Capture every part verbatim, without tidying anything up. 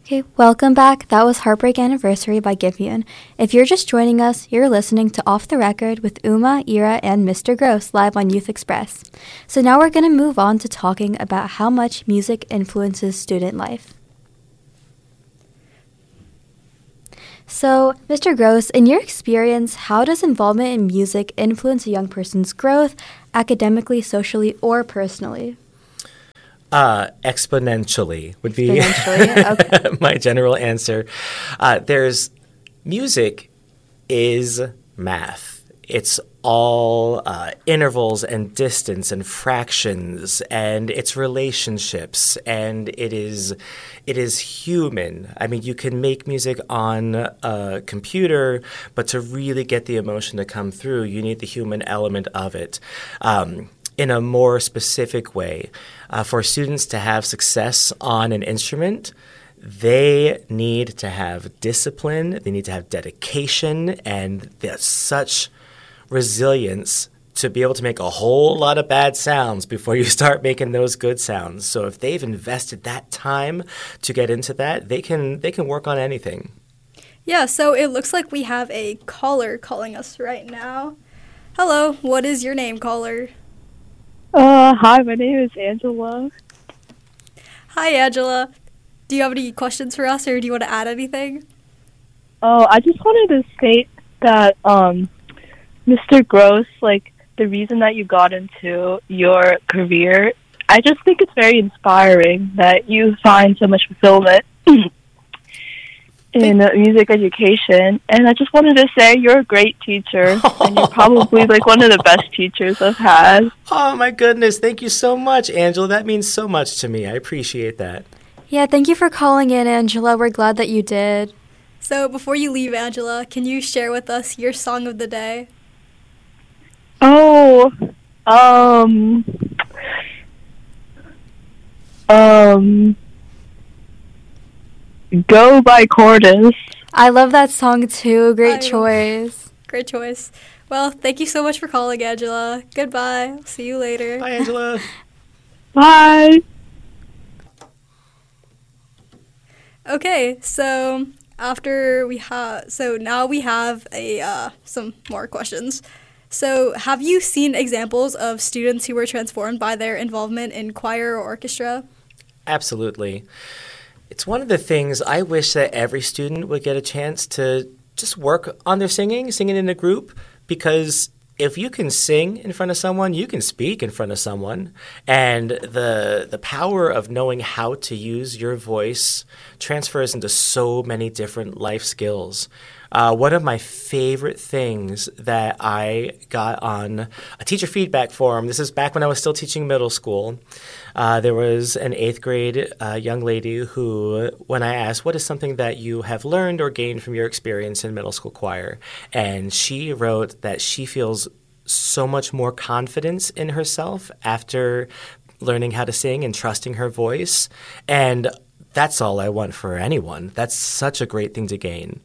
Okay, welcome back. That was Heartbreak Anniversary by Giveon. If you're just joining us, you're listening to Off the Record with Uma, Ira, and Mister Gross live on Youth Express. So now we're going to move on to talking about how much music influences student life. So, Mister Gross, in your experience, how does involvement in music influence a young person's growth, academically, socially, or personally? Uh, exponentially would be exponentially? Okay. my general answer. Uh, there's music is math. It's all uh, intervals and distance and fractions, and it's relationships, and it is it is human. I mean, you can make music on a computer, but to really get the emotion to come through, you need the human element of it. Um, in a more specific way, uh, for students to have success on an instrument, they need to have discipline, they need to have dedication, and there's such resilience to be able to make a whole lot of bad sounds before you start making those good sounds. So if they've invested that time to get into that, they can they can work on anything. Yeah, so it looks like we have a caller calling us right now. Hello, what is your name, caller? Uh, hi, my name is Angela. Hi, Angela. Do you have any questions for us, or do you want to add anything? Oh, I just wanted to state that, um, Mister Gross, like, the reason that you got into your career, I just think it's very inspiring that you find so much fulfillment in uh, music education. And I just wanted to say you're a great teacher, and you're probably, like, one of the best teachers I've had. Oh, my goodness. Thank you so much, Angela. That means so much to me. I appreciate that. Yeah, thank you for calling in, Angela. We're glad that you did. So before you leave, Angela, can you share with us your song of the day? Oh, um, um, Go by Cordis. I love that song too. Great I, choice. Great choice. Well, thank you so much for calling, Angela. Goodbye. I'll see you later. Bye, Angela. Bye. Okay, so after we have, so now we have a uh, some more questions. So, have you seen examples of students who were transformed by their involvement in choir or orchestra? Absolutely. It's one of the things I wish that every student would get a chance to just work on their singing, singing in a group, because if you can sing in front of someone, you can speak in front of someone. And the the power of knowing how to use your voice transfers into so many different life skills. Uh, one of my favorite things that I got on a teacher feedback forum, this is back when I was still teaching middle school, uh, there was an eighth grade uh, young lady who, when I asked, what is something that you have learned or gained from your experience in middle school choir? And she wrote that she feels so much more confidence in herself after learning how to sing and trusting her voice. And that's all I want for anyone. That's such a great thing to gain.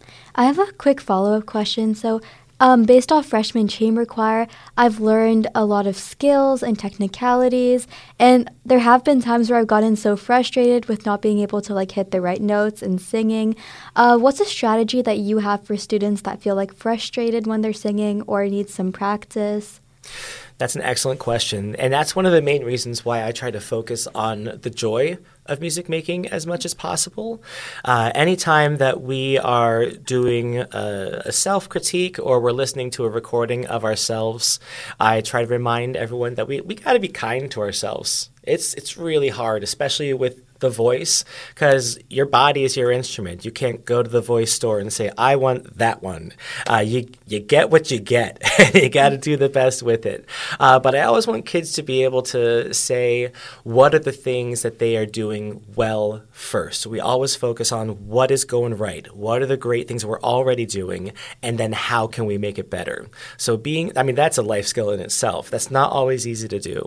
I have a quick follow-up question. So, um, based off freshman chamber choir, I've learned a lot of skills and technicalities, and there have been times where I've gotten so frustrated with not being able to like hit the right notes and singing. Uh, what's a strategy that you have for students that feel like frustrated when they're singing or need some practice? That's an excellent question, and that's one of the main reasons why I try to focus on the joy of music making as much as possible. Uh, anytime that we are doing a, a self-critique or we're listening to a recording of ourselves, I try to remind everyone that we, we got to be kind to ourselves. It's it's really hard, especially with the voice, because your body is your instrument. You can't go to the voice store and say, I want that one. Uh, you you get what you get. You got to do the best with it. Uh, but I always want kids to be able to say, what are the things that they are doing well first? We always focus on what is going right. What are the great things we're already doing? And then how can we make it better? So being, I mean, that's a life skill in itself. That's not always easy to do.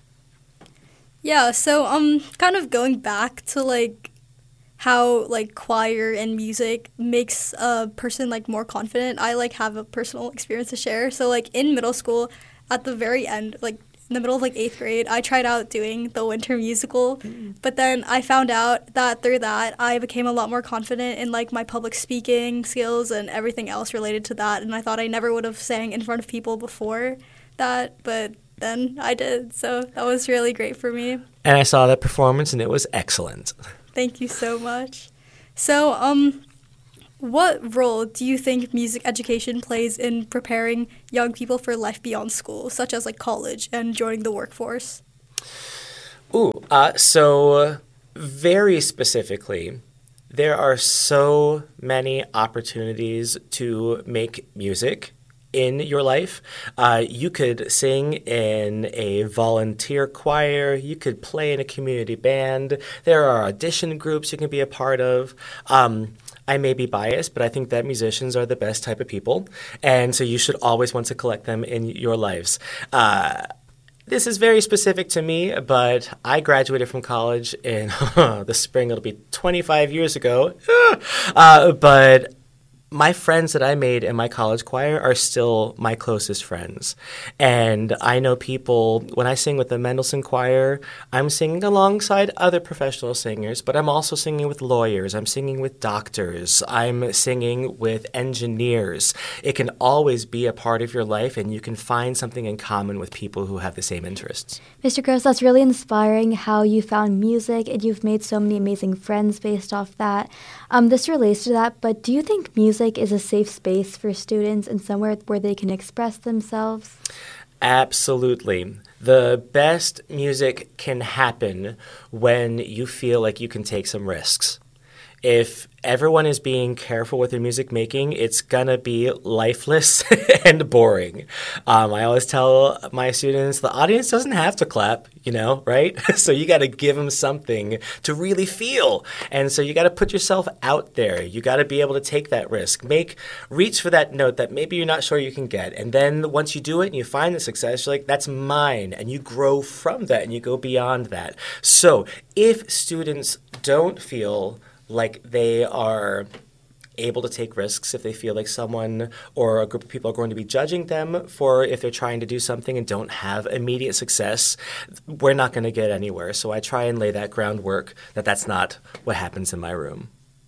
Yeah, so um, kind of going back to like how like choir and music makes a person like more confident. I like have a personal experience to share. So like in middle school, at the very end, like in the middle of like eighth grade, I tried out doing the winter musical, but then I found out that through that I became a lot more confident in like my public speaking skills and everything else related to that. And I thought I never would have sang in front of people before that, but then I did. So that was really great for me. And I saw that performance, and it was excellent. Thank you so much. So, um, what role do you think music education plays in preparing young people for life beyond school, such as like college and joining the workforce? Ooh, uh, so very specifically, there are so many opportunities to make music in your life. Uh, you could sing in a volunteer choir. You could play in a community band. There are audition groups you can be a part of. Um, I may be biased, but I think that musicians are the best type of people, and so you should always want to collect them in your lives. Uh, this is very specific to me, but I graduated from college in the spring. It'll be twenty-five years ago. Uh, but my friends that I made in my college choir are still my closest friends. And I know people, when I sing with the Mendelssohn Choir, I'm singing alongside other professional singers, but I'm also singing with lawyers. I'm singing with doctors. I'm singing with engineers. It can always be a part of your life, and you can find something in common with people who have the same interests. Mister Gross, that's really inspiring how you found music and you've made so many amazing friends based off that. Um, this relates to that, but do you think music is a safe space for students and somewhere where they can express themselves? Absolutely. The best music can happen when you feel like you can take some risks. If everyone is being careful with their music making, it's gonna be lifeless and boring. Um, I always tell my students, the audience doesn't have to clap, you know, right? So you gotta give them something to really feel. And so you gotta put yourself out there. You gotta be able to take that risk. Make, reach for that note that maybe you're not sure you can get. And then once you do it and you find the success, you're like, that's mine. And you grow from that and you go beyond that. So if students don't feel like they are able to take risks, if they feel like someone or a group of people are going to be judging them for if they're trying to do something and don't have immediate success, we're not going to get anywhere. So I try and lay that groundwork that that's not what happens in my room.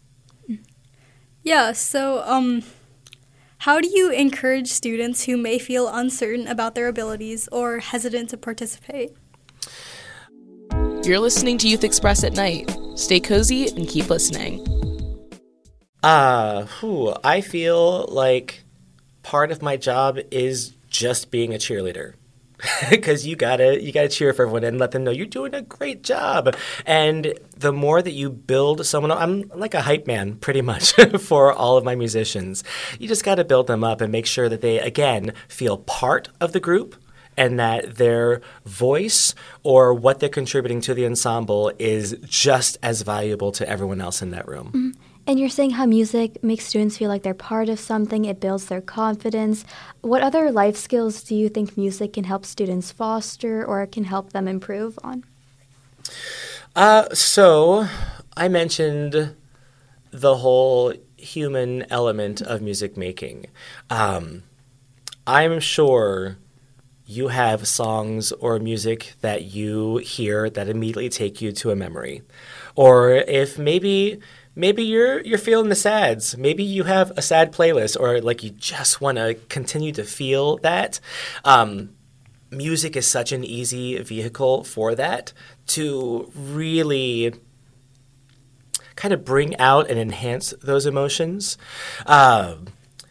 Yeah, so um, how do you encourage students who may feel uncertain about their abilities or hesitant to participate? You're listening to Youth Express at Night. Stay cozy and keep listening. Uh, whew, I feel like part of my job is just being a cheerleader. Because you gotta you gotta cheer for everyone and let them know you're doing a great job. And the more that you build someone, I'm like a hype man pretty much for all of my musicians. You just gotta build them up and make sure that they, again, feel part of the group, and that their voice or what they're contributing to the ensemble is just as valuable to everyone else in that room. Mm-hmm. And you're saying how music makes students feel like they're part of something, it builds their confidence. What other life skills do you think music can help students foster or can help them improve on? Uh, so I mentioned the whole human element of music making. Um, I'm sure you have songs or music that you hear that immediately take you to a memory. Or if maybe maybe you're you're feeling the sads, maybe you have a sad playlist, or like you just want to continue to feel that. Um, music is such an easy vehicle for that, to really kind of bring out and enhance those emotions. Um,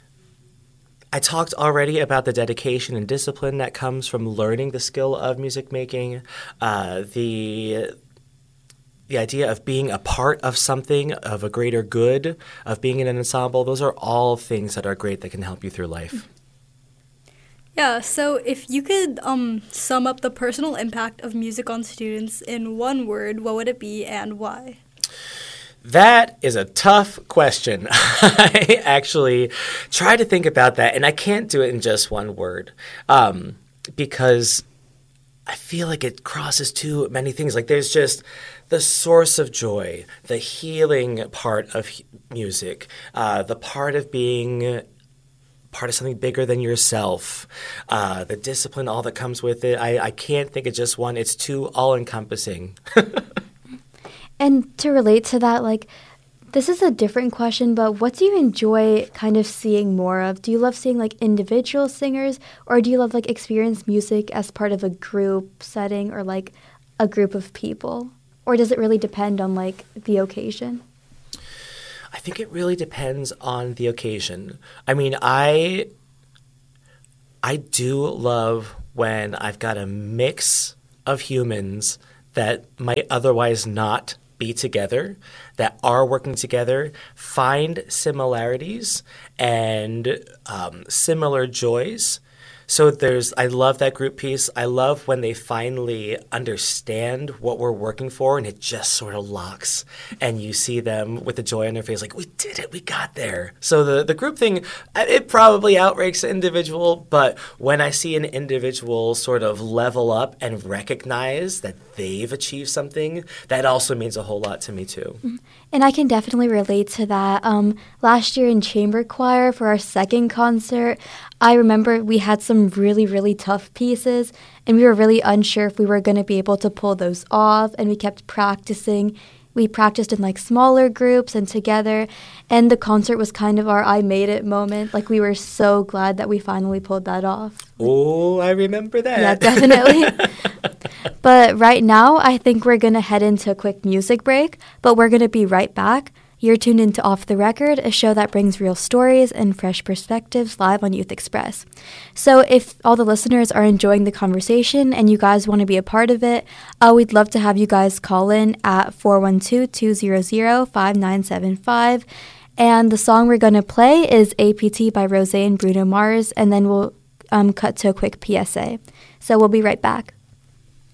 I talked already about the dedication and discipline that comes from learning the skill of music making, uh, the the idea of being a part of something, of a greater good, of being in an ensemble. Those are all things that are great that can help you through life. Yeah, so if you could um, sum up the personal impact of music on students in one word, what would it be and why? That is a tough question. I actually try to think about that, and I can't do it in just one word um, because I feel like it crosses too many things. Like there's just the source of joy, the healing part of music, uh, the part of being part of something bigger than yourself. Uh, the discipline, all that comes with it. I, I can't think of just one. It's too all-encompassing. And to relate to that, like, this is a different question, but what do you enjoy kind of seeing more of? Do you love seeing, like, individual singers, or do you love, like, experience music as part of a group setting or, like, a group of people? Or does it really depend on, like, the occasion? I think it really depends on the occasion. I mean, I I do love when I've got a mix of humans that might otherwise not be together, that are working together, find similarities and um, similar joys. So there's, I love that group piece. I love when they finally understand what we're working for and it just sort of locks and you see them with the joy on their face like, we did it, we got there. So the, the group thing, it probably outranks the individual, but when I see an individual sort of level up and recognize that they've achieved something, that also means a whole lot to me too. And I can definitely relate to that. Um, last year in chamber choir for our second concert, I remember we had some really, really tough pieces, and we were really unsure if we were going to be able to pull those off, and we kept practicing. We practiced in, like, smaller groups and together, and the concert was kind of our I made it moment. Like, we were so glad that we finally pulled that off. Oh, I remember that. Yeah, definitely. But right now, I think we're going to head into a quick music break, but we're going to be right back. You're tuned into Off the Record, a show that brings real stories and fresh perspectives live on Youth Express. So if all the listeners are enjoying the conversation and you guys want to be a part of it, uh, we'd love to have you guys call in at four one two, two zero zero, five nine seven five. And the song we're going to play is A P T by Rosé and Bruno Mars, and then we'll um, cut to a quick P S A. So we'll be right back.